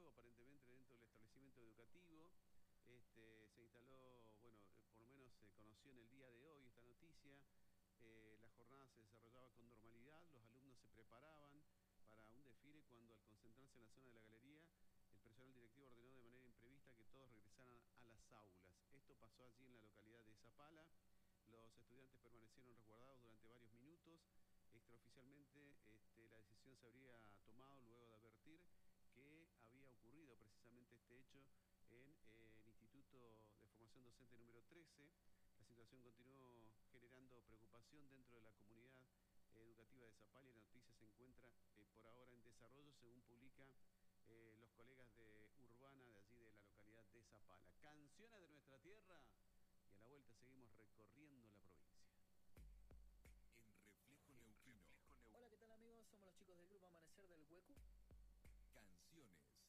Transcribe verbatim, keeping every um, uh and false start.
aparentemente dentro del establecimiento educativo. Este, se instaló, bueno, eh, por lo menos se conoció en el día de hoy esta noticia. Eh, la jornada se desarrollaba con normalidad, los alumnos se preparaban para un desfile cuando al concentrarse en la zona de la galería, el personal directivo ordenó de manera imprevista que todos regresaran a las aulas. Esto pasó allí en la localidad de Zapala. Los estudiantes permanecieron resguardados durante varios minutos. Extraoficialmente, este, la decisión se habría tomado luego de advertir que había ocurrido precisamente este hecho en eh, el Instituto de Formación Docente número trece. La situación continuó generando preocupación dentro de la comunidad eh, educativa de Zapala y la noticia se encuentra eh, por ahora en desarrollo, según publica eh, los colegas de Urbana de allí de la localidad de Zapala. Canciones de nuestra tierra y a la vuelta seguimos recorriendo la provincia. En Reflejo Neuquino. Hola, ¿qué tal amigos? Somos los chicos del grupo Amanecer del Hueco. Canciones